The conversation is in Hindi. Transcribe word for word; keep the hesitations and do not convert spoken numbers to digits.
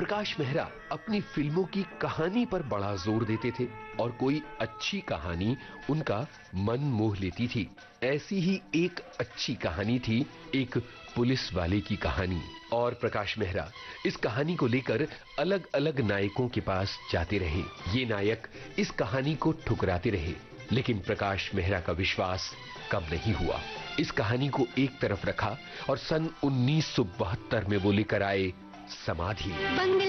प्रकाश मेहरा अपनी फिल्मों की कहानी पर बड़ा जोर देते थे और कोई अच्छी कहानी उनका मन मोह लेती थी। ऐसी ही एक अच्छी कहानी थी एक पुलिस वाले की कहानी। और प्रकाश मेहरा इस कहानी को लेकर अलग अलग नायकों के पास जाते रहे। ये नायक इस कहानी को ठुकराते रहे, लेकिन प्रकाश मेहरा का विश्वास कम नहीं हुआ। इस कहानी को एक तरफ रखा और सन उन्नीस सौ बहत्तर में वो लेकर आए समाधि।